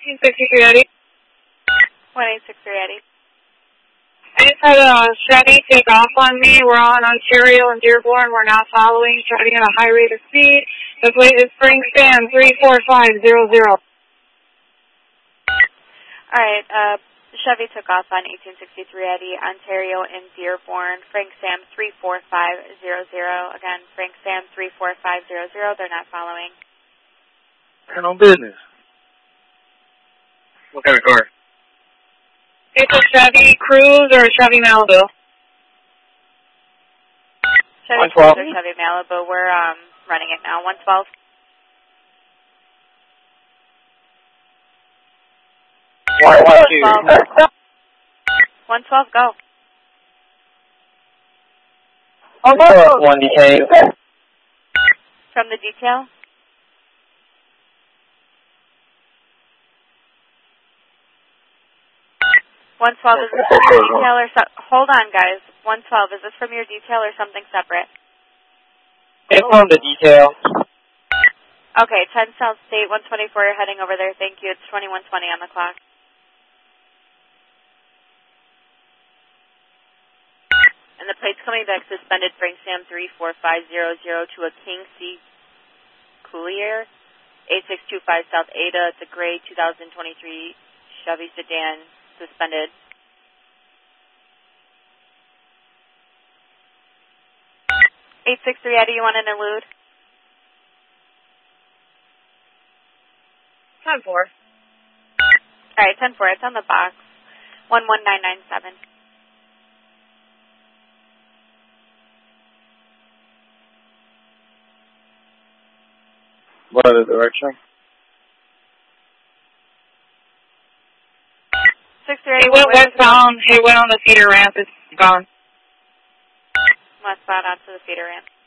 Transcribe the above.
1863 Eddie. 1863 Eddie. I just had a Chevy take off on me. We're on Ontario and Dearborn. We're now following, driving at a high rate of speed. The plate is Frank Sam 34500. All right, Chevy took off on 1863 Eddie, Ontario and Dearborn. Frank Sam 34500. Again, Frank Sam 34500. They're not following. Handle business. What kind of car? It's a Chevy Cruze or a Chevy Malibu. Chevy Cruze or Chevy Malibu. We're running it now. 112. 112, go. One detail. From the detail? Is this from your detail or hold on, guys. 112, is this from your detail or something separate? It's from the detail. Okay, 10 South State, 124, you're heading over there. Thank you. It's 2120 on the clock. And the plate's coming back suspended, Frank Sam 34500 to a King C. Coulier, 8625 South Ada. It's a gray 2023 Chevy sedan, suspended. (863) Eddie, you want an elude? 10-4. All right, 10-4. It's on the box. 11997. What other direction? 638. He went westbound. He went on the feeder ramp. It's gone. Westbound onto the feeder ramp.